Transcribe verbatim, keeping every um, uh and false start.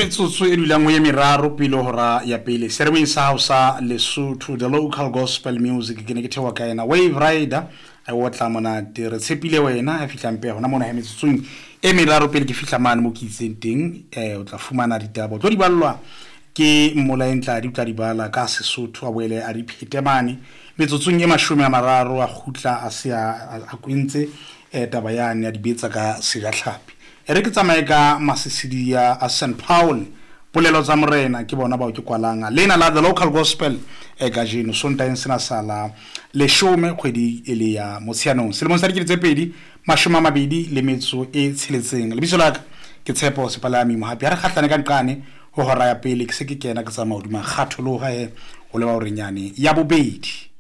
metsotso e dulang ye meraro pele hora ya pele serweng sa hao sa Lesotho the local gospel music ke ne ke thewa ka ena Wave Rider a o tla mona te re tshepile wena a fihla mpe hona mona ha metsotsong e meraro pele ke fihla mane mo ke itseng teng eh o tla fumana ditaba tlo di ballwa ke mmolaentla di tla di bala ka Sesotho a boele a di phete mane metsotsong e mashome a mararo a khutla a se a kwentse eh taba yane ya dibetsa ka sejatlhapi ere ke tsamaye ka masisidi ya Saint Paul polelo tsa morena ke bona ba o ke kwalanga lena la the local gospel e ka jeno sonteng sena sala le shome kgwedi ele ya motshianong selemo sa dikete tse pedi mashome a mabedi le metso e tsheletseng le biso laka ke tshepo sepalami mo hape re kgatlane ka nqane ho hora ya pele ke se ke kena ke tsamaya hodima kgathologa he ho le ba o renyane ya bobedi